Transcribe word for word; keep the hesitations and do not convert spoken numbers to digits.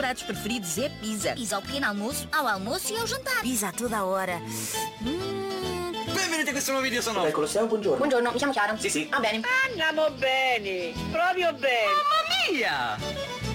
pratos preferidos é pizza. Pizza ao pequeno almoço, ao almoço e ao jantar. Pizza a toda a hora. Mm. Benvenuti a questo nuovo video, sono... Ecco, siamo, buongiorno. Buongiorno, mi chiamo Chiara. Sì, sì. Va bene. Andiamo bene, proprio bene. Mamma mia!